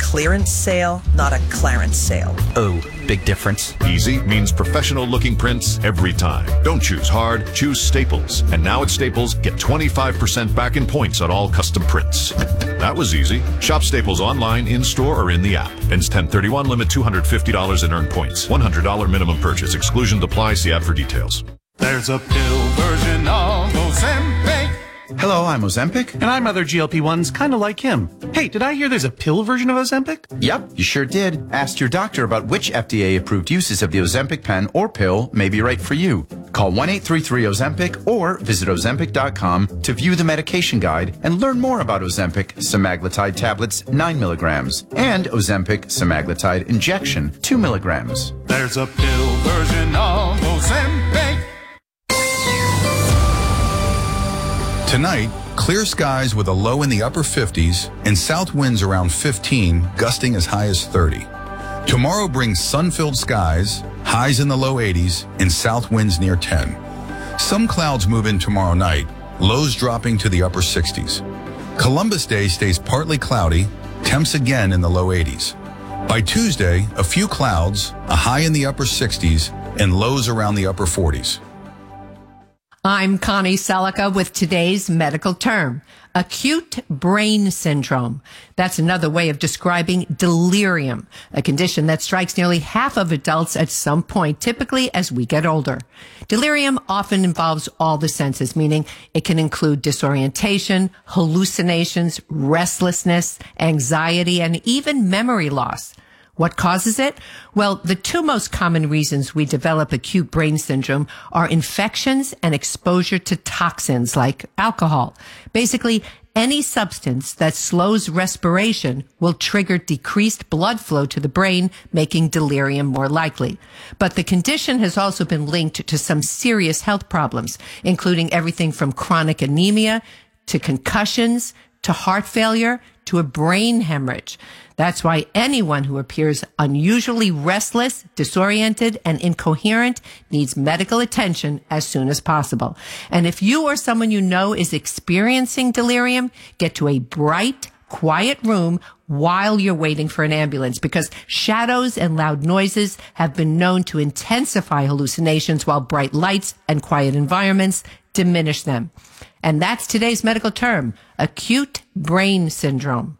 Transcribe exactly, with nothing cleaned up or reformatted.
clearance sale, not a Clarence sale. Oh, big difference. Easy means professional-looking prints every time. Don't choose hard, choose Staples. And now at Staples, get twenty-five percent back in points on all custom prints. That was easy. Shop Staples online, in-store, or in the app. Ends ten thirty-one, limit two hundred fifty dollars in earned points. one hundred dollars minimum purchase. Exclusion applies. See app for details. There's a pill version of Ozempic. Hello, I'm Ozempic. And I'm other G L P ones kind of like him. Hey, did I hear there's a pill version of Ozempic? Yep, you sure did. Ask your doctor about which F D A-approved uses of the Ozempic pen or pill may be right for you. Call one eight three three Ozempic or visit Ozempic dot com to view the medication guide and learn more about Ozempic semaglutide tablets nine milligrams and Ozempic semaglutide injection two milligrams. There's a pill version of Ozempic. Tonight, clear skies with a low in the upper fifties and south winds around fifteen, gusting as high as thirty. Tomorrow brings sun-filled skies, highs in the low eighties, and south winds near ten. Some clouds move in tomorrow night, lows dropping to the upper sixties. Columbus Day stays partly cloudy, temps again in the low eighties. By Tuesday, a few clouds, a high in the upper sixties, and lows around the upper forties. I'm Connie Selica with today's medical term, acute brain syndrome. That's another way of describing delirium, a condition that strikes nearly half of adults at some point, typically as we get older. Delirium often involves all the senses, meaning it can include disorientation, hallucinations, restlessness, anxiety, and even memory loss. What causes it? Well, the two most common reasons we develop acute brain syndrome are infections and exposure to toxins like alcohol. Basically, any substance that slows respiration will trigger decreased blood flow to the brain, making delirium more likely. But the condition has also been linked to some serious health problems, including everything from chronic anemia to concussions to heart failure to a brain hemorrhage. That's why anyone who appears unusually restless, disoriented, and incoherent needs medical attention as soon as possible. And if you or someone you know is experiencing delirium, get to a bright, quiet room while you're waiting for an ambulance, because shadows and loud noises have been known to intensify hallucinations while bright lights and quiet environments diminish them. And that's today's medical term, acute brain syndrome.